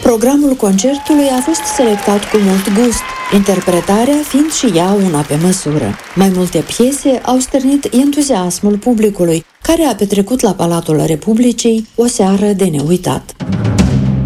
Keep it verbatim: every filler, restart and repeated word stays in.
Programul concertului a fost selectat cu mult gust, interpretarea fiind și ea una pe măsură. Mai multe piese au stârnit entuziasmul publicului, care a petrecut la Palatul Republicii o seară de neuitat.